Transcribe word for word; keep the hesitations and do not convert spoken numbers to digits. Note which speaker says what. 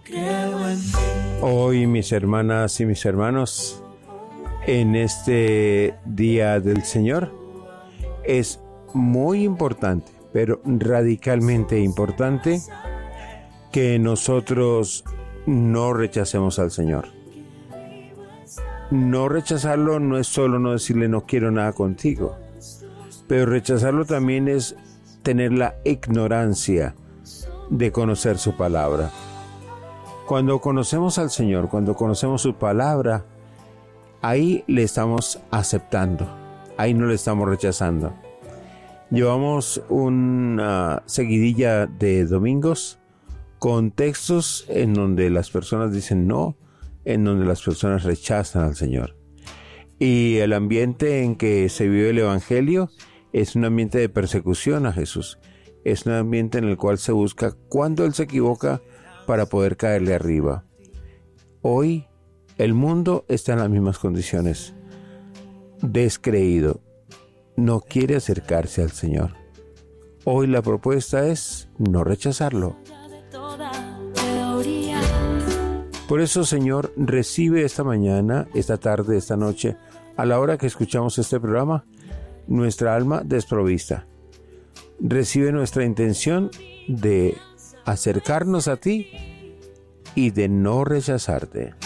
Speaker 1: Hoy, mis hermanas y mis hermanos, en este Día del Señor, es muy importante, pero radicalmente importante, que nosotros no rechacemos al Señor. No rechazarlo no es solo no decirle no quiero nada contigo, pero rechazarlo también es tener la ignorancia de conocer su palabra. Cuando conocemos al Señor, cuando conocemos su palabra, ahí le estamos aceptando, ahí no le estamos rechazando. Llevamos una seguidilla de domingos con textos en donde las personas dicen no, en donde las personas rechazan al Señor. Y el ambiente en que se vive el Evangelio es un ambiente de persecución a Jesús. Es un ambiente en el cual se busca cuando Él se equivoca para poder caerle arriba. Hoy el mundo está en las mismas condiciones. Descreído. No quiere acercarse al Señor. Hoy la propuesta es no rechazarlo. Por eso, Señor, recibe esta mañana, esta tarde, esta noche, a la hora que escuchamos este programa, nuestra alma desprovista. Recibe nuestra intención de acercarnos a ti y de no rechazarte.